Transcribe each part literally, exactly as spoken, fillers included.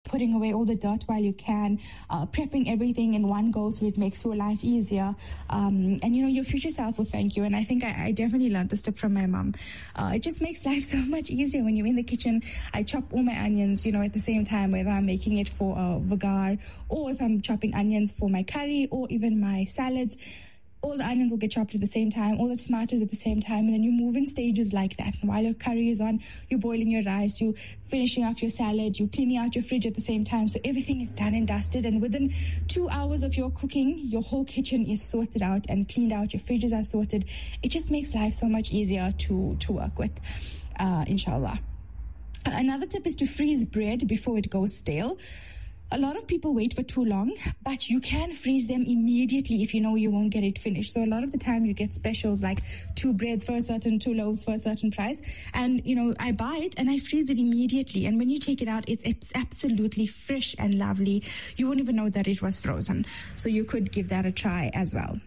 putting away all the dirt while you can, uh, prepping everything in one go so it makes your life easier. Um, and, you know, your future self will thank you. And I think I, I definitely learned this tip from my mom. Uh, it just makes life so much easier when you're in the kitchen. I chop all my onions, you know, at the same time, whether I'm making it for a vagar or if I'm chopping onions for my curry or even my salads. All the onions will get chopped at the same time, all the tomatoes at the same time, and then you move in stages like that. And while your curry is on, you're boiling your rice, you're finishing off your salad, you're cleaning out your fridge at the same time. So everything is done and dusted, and within two hours of your cooking, your whole kitchen is sorted out and cleaned out, your fridges are sorted. It just makes life so much easier to, to work with, uh, inshallah. Another tip is to freeze bread before it goes stale. A lot of people wait for too long, but you can freeze them immediately if you know you won't get it finished. So a lot of the time you get specials like two breads for a certain, two loaves for a certain price. And, you know, I buy it and I freeze it immediately. And when you take it out, it's, it's absolutely fresh and lovely. You won't even know that it was frozen. So you could give that a try as well.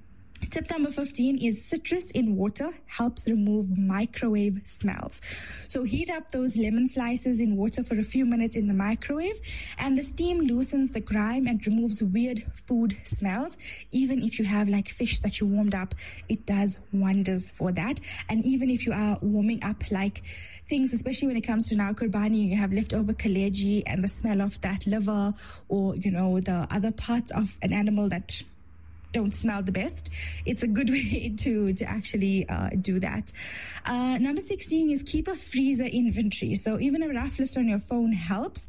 Tip number fifteen is citrus in water helps remove microwave smells. So heat up those lemon slices in water for a few minutes in the microwave, and the steam loosens the grime and removes weird food smells. Even if you have like fish that you warmed up, it does wonders for that. And even if you are warming up like things, especially when it comes to now Qurbani, you have leftover kaleji and the smell of that liver or, you know, the other parts of an animal that don't smell the best. It's a good way to, to actually uh, do that. Uh, number sixteen is keep a freezer inventory. So even a rough list on your phone helps,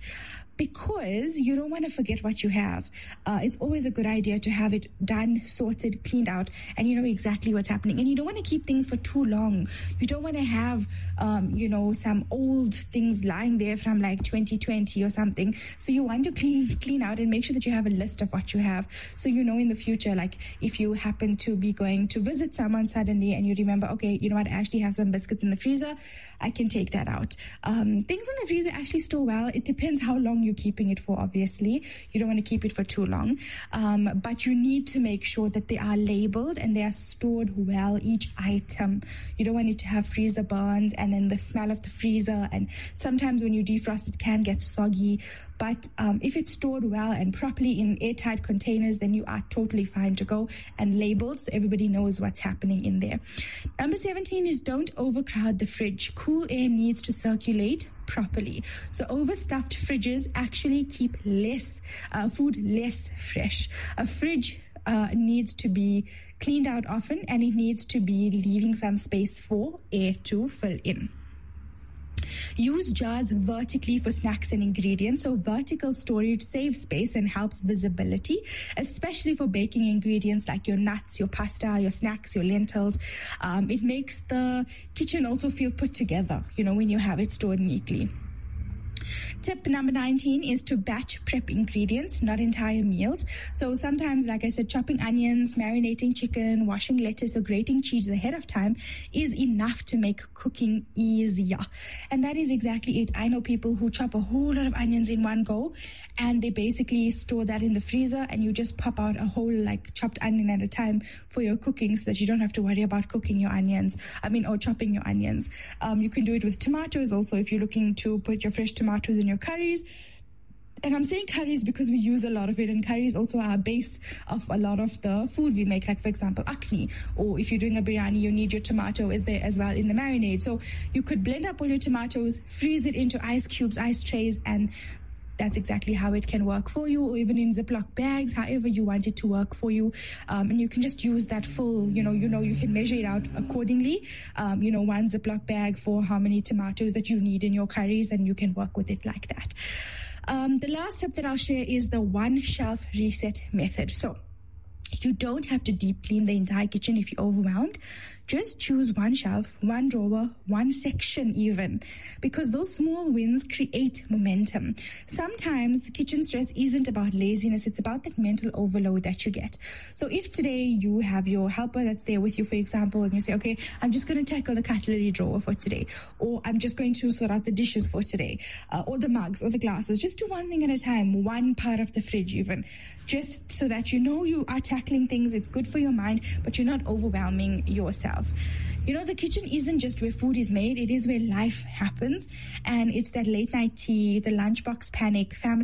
because you don't want to forget what you have. Uh, it's always a good idea to have it done, sorted, cleaned out, and you know exactly what's happening. And you don't want to keep things for too long. You don't want to have, um, you know, some old things lying there from like twenty twenty or something. So you want to clean, clean out and make sure that you have a list of what you have. So you know in the future, like if you happen to be going to visit someone suddenly and you remember, okay, you know what, I actually have some biscuits in the freezer, I can take that out. Um, things in the freezer actually store well. It depends how long you're keeping it for, obviously. You don't want to keep it for too long. Um, but you need to make sure that they are labeled and they are stored well, each item. You don't want it to have freezer burns and then the smell of the freezer. And sometimes when you defrost, it can get soggy. But um, if it's stored well and properly in airtight containers, then you are totally fine to go, and labeled so everybody knows what's happening in there. Number seventeen is don't overcrowd the fridge. Cool air needs to circulate properly. So overstuffed fridges actually keep less uh, food less fresh. A fridge uh, needs to be cleaned out often, and it needs to be leaving some space for air to fill in. Use jars vertically for snacks and ingredients. So vertical storage saves space and helps visibility, especially for baking ingredients like your nuts, your pasta, your snacks, your lentils. Um, it makes the kitchen also feel put together, you know, when you have it stored neatly. Tip number nineteen is to batch prep ingredients, not entire meals. So sometimes, like I said, chopping onions, marinating chicken, washing lettuce, or grating cheese ahead of time is enough to make cooking easier. And that is exactly it. I know people who chop a whole lot of onions in one go, and they basically store that in the freezer, and you just pop out a whole like chopped onion at a time for your cooking, so that you don't have to worry about cooking your onions. I mean, or chopping your onions. Um, you can do it with tomatoes also if you're looking to put your fresh tomatoes in your curries. And I'm saying curries because we use a lot of it, and curries also are a base of a lot of the food we make, like for example akhni, or if you're doing a biryani, you need your tomato is there as well in the marinade. So you could blend up all your tomatoes, freeze it into ice cubes, ice trays, and that's exactly how it can work for you, or even in Ziploc bags, however you want it to work for you. Um, and you can just use that full, you know, you know, you can measure it out accordingly. Um, you know, one Ziploc bag for how many tomatoes that you need in your curries, and you can work with it like that. Um, the last tip that I'll share is the one shelf reset method. So you don't have to deep clean the entire kitchen if you're overwhelmed. Just choose one shelf, one drawer, one section even, because those small wins create momentum. Sometimes kitchen stress isn't about laziness, it's about that mental overload that you get. So if today you have your helper that's there with you, for example, and you say, okay, I'm just going to tackle the cutlery drawer for today, or I'm just going to sort out the dishes for today, uh, or the mugs or the glasses. Just do one thing at a time, one part of the fridge even, just so that you know you are tackling things. It's good for your mind, but you're not overwhelming yourself. You know, the kitchen isn't just where food is made, it is where life happens. And it's that late night tea, the lunchbox panic, family